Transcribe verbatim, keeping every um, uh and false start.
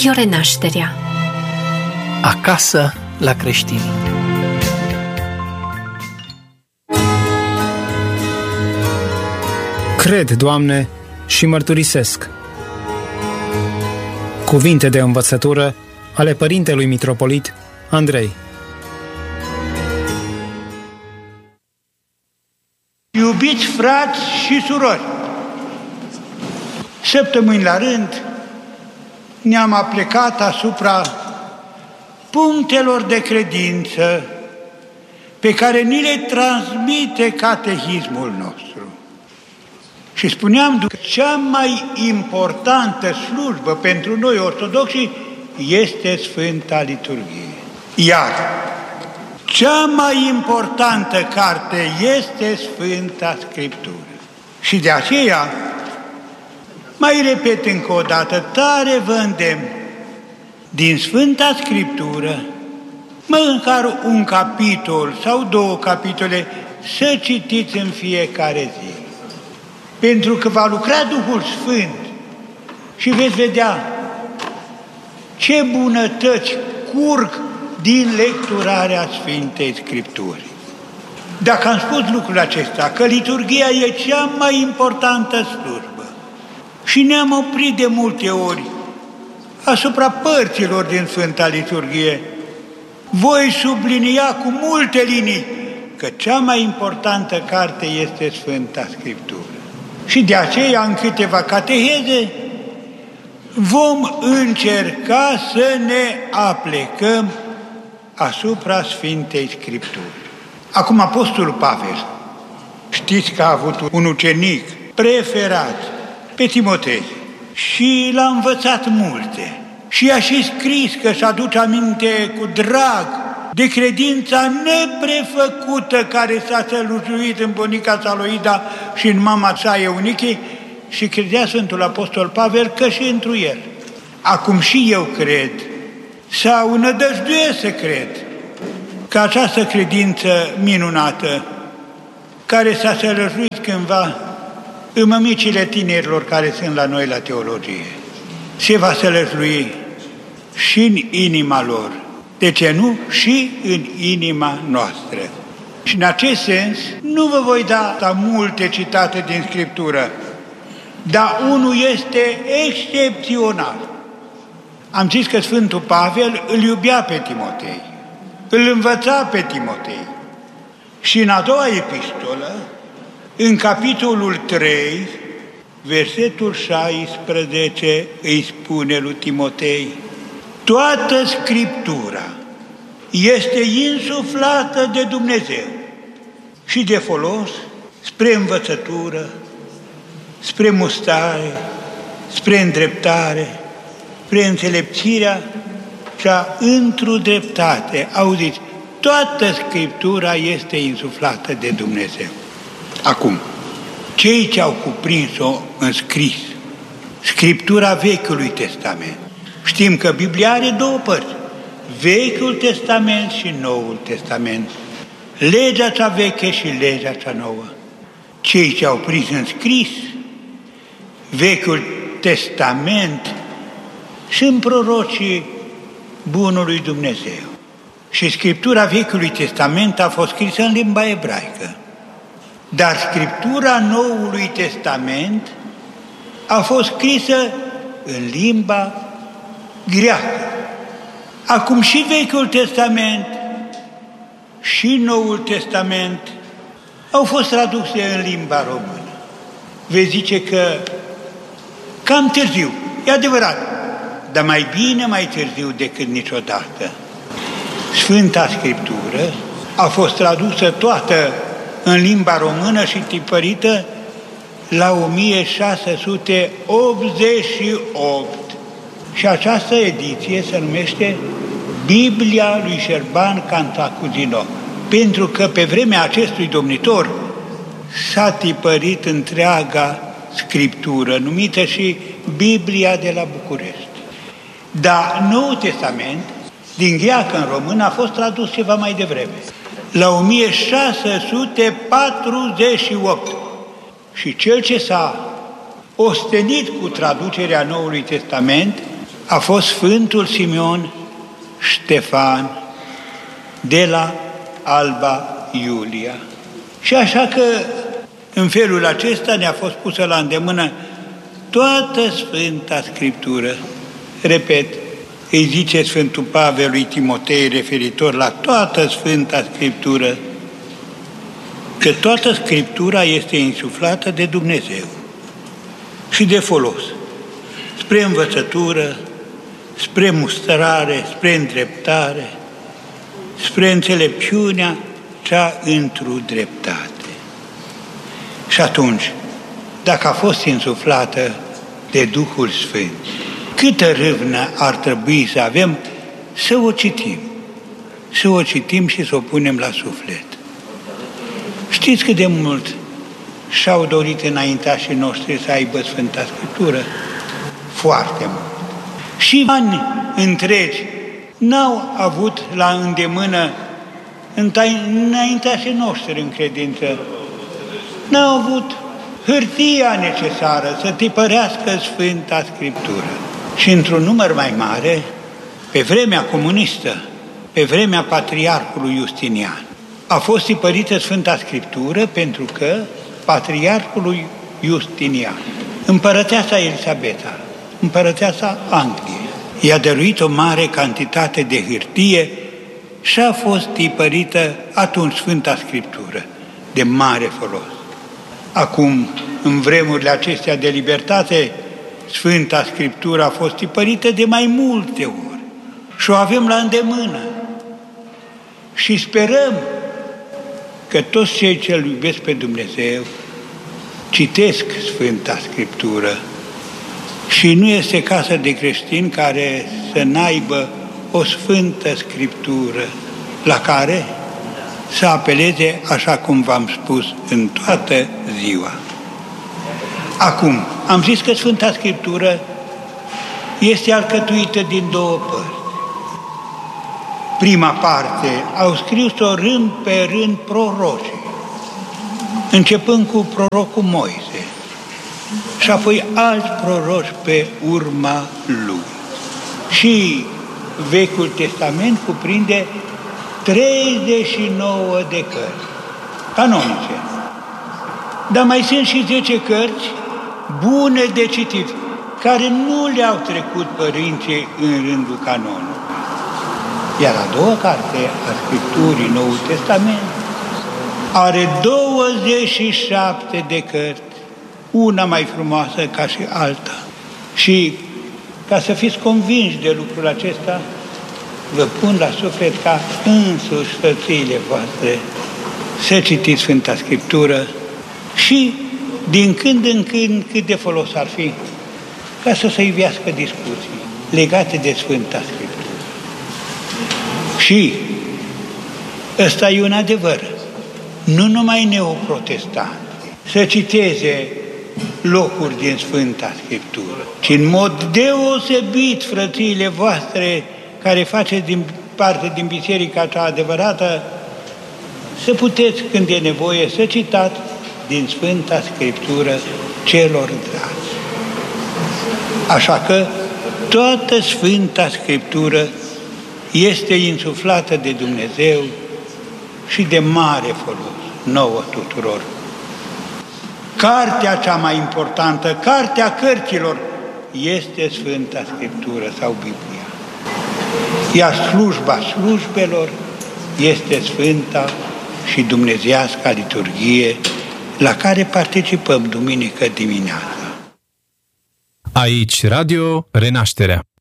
Radio Renașterea. Acasă la creștini. Cred, Doamne, și mărturisesc. Cuvinte de învățătură ale părintelui mitropolit Andrei. Iubiți frați și surori, săptămâni la rând ne-am aplecat asupra punctelor de credință pe care ni le transmite catehismul nostru. Și spuneam că cea mai importantă slujbă pentru noi ortodoxi este Sfânta Liturghie. Iar cea mai importantă carte este Sfânta Scriptură. Și de aceea, mai repet încă o dată, tare vă îndemn, din Sfânta Scriptură, măcar un capitol sau două capitole, să citiți în fiecare zi. Pentru că va lucra Duhul Sfânt și veți vedea ce bunătăți curg din lecturarea Sfintei Scripturi. Dacă am spus lucrul acesta, că liturghia e cea mai importantă slujbă și ne-am oprit de multe ori asupra părților din Sfânta Liturghie, voi sublinia cu multe linii că cea mai importantă carte este Sfânta Scriptură. Și de aceea, în câteva cateheze, vom încerca să ne aplecăm asupra Sfintei Scripturi. Acum, Apostolul Pavel, știți că a avut un ucenic preferat pe Timotei și l-a învățat multe. Și a și scris că își aduce aminte cu drag de credința neprefăcută care s-a sălujuit în bunica sa Loida și în mama sa Eunichie, și credea Sfântul Apostol Pavel că și întru el. Acum și eu cred, sau înădăjduiesc să cred, că această credință minunată, care s-a sălăjuit cândva în mămicile tinerilor care sunt la noi la teologie, se va sălăjui și în inima lor. De ce nu? Și în inima noastră. Și în acest sens, nu vă voi da multe citate din Scriptură, dar unul este excepțional. Am zis că Sfântul Pavel îl iubea pe Timotei, îl învăța pe Timotei. Și în a doua epistolă, în capitolul trei, versetul șaisprezece, îi spune lui Timotei: toată Scriptura este insuflată de Dumnezeu și de folos spre învățătură, spre mustrare, spre îndreptare, spre înțelepțirea cea întru dreptate. Auziți, toată Scriptura este insuflată de Dumnezeu. Acum, cei ce au cuprins-o în scris, Scriptura Vechiului Testament, știm că Biblia are două părți, Vechiul Testament și Noul Testament, legea cea veche și legea cea nouă. Cei ce au prins în scris Vechiul Testament sunt prorocii bunului Dumnezeu. Și Scriptura Vechiului Testament a fost scrisă în limba ebraică, dar Scriptura Noului Testament a fost scrisă în limba greacă. Acum și Vechiul Testament și Noul Testament au fost traduse în limba română. Vei zice că cam târziu, e adevărat, dar mai bine mai târziu decât niciodată. Sfânta Scriptură a fost tradusă toată în limba română și tipărită la o mie șase sute optzeci și opt. Și această ediție se numește Biblia lui Șerban Cantacuzino, pentru că pe vremea acestui domnitor s-a tipărit întreaga Scriptură, numită și Biblia de la București. Dar Noul Testament, din greacă în română, a fost tradus ceva mai devreme, la o mie șase sute patruzeci și opt. Și cel ce s-a ostenit cu traducerea Noului Testament a fost Sfântul Simeon Ștefan de la Alba Iulia. Și așa că în felul acesta ne-a fost pusă la îndemână toată Sfânta Scriptură. Repet, îi zice Sfântul Pavel lui Timotei referitor la toată Sfânta Scriptură, că toată Scriptura este insuflată de Dumnezeu și de folos, spre învățătură, spre mustrare, spre îndreptare, spre înțelepciunea cea întru dreptate. Și atunci, dacă a fost insuflată de Duhul Sfânt, câtă râvnă ar trebui să avem să o citim, să o citim și să o punem la suflet. Știți cât de mult și-au dorit înaintașii noștri să aibă Sfânta Scriptură? Foarte mult. Și ani întregi n-au avut la îndemână înaintașii noștri în credință. N-au avut hârtia necesară să tipărească Sfânta Scriptură. Și într-un număr mai mare, pe vremea comunistă, pe vremea patriarhului Justinian, a fost tipărită Sfânta Scriptură pentru că patriarhului Justinian, împărăteasa Elisabeta, împărăteasa Angliei, i-a dăruit o mare cantitate de hârtie și a fost tipărită atunci Sfânta Scriptură, de mare folos. Acum, în vremurile acestea de libertate, Sfânta Scriptură a fost tipărită de mai multe ori și o avem la îndemână. Și sperăm că toți cei ce îl iubesc pe Dumnezeu citesc Sfânta Scriptură și nu este casă de creștini care să n-aibă o Sfântă Scriptură la care să apeleze, așa cum v-am spus, în toată ziua. Acum, am zis că Sfânta Scriptură este alcătuită din două părți. Prima parte au scris-o rând pe rând prorocii, începând cu prorocul Moise și apoi alți proroci pe urma lui. Și Vechiul Testament cuprinde treizeci și nouă de cărți canonice. Dar mai sunt și zece cărți bune de citit, care nu le-au trecut părinții în rândul canonului. Iar a doua carte a Scripturii, Noul Testament, are douăzeci și șapte de cărți, una mai frumoasă ca și alta. Și ca să fiți convinși de lucrul acesta, vă pun la suflet ca însuși soțiile voastre să citiți Sfânta Scriptură și din când în când, cât de folos ar fi, ca să se iubească discuții legate de Sfânta Scriptură. Și ăsta e un adevăr. Nu numai neoprotestanți să citeze locuri din Sfânta Scriptură, ci în mod deosebit frățiile voastre care faceți din parte din biserica cea adevărată, să puteți, când e nevoie, să citați din Sfânta Scriptură celor dragi. Așa că toată Sfânta Scriptură este insuflată de Dumnezeu și de mare folos nouă tuturor. Cartea cea mai importantă, cartea cărților, este Sfânta Scriptură sau Biblia. Iar slujba slujbelor este Sfânta și dumnezeiasca liturghie la care participăm duminică dimineața. Aici Radio Renașterea.